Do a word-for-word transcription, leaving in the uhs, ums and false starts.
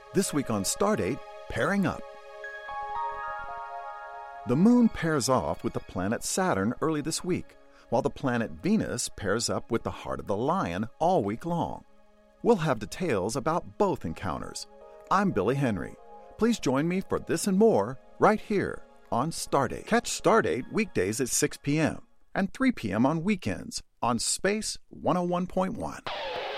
This week on Stardate, pairing up. The moon pairs off with the planet Saturn early this week, while the planet Venus pairs up with the heart of the lion all week long. We'll have details about both encounters. I'm Billy Henry. Please join me for this and more right here on Stardate. Catch Stardate weekdays at six p.m. and three p.m. on weekends on Space one oh one point one.